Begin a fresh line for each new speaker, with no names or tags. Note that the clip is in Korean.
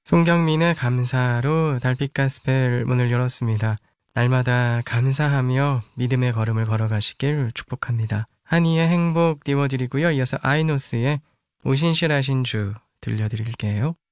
송경민의 감사로 달빛 가스펠 문을 열었습니다. 날마다 감사하며 믿음의 걸음을 걸어가시길 축복합니다. 한이의 행복 띄워드리고요. 이어서 아이노스의 오신실하신 주 들려드릴게요.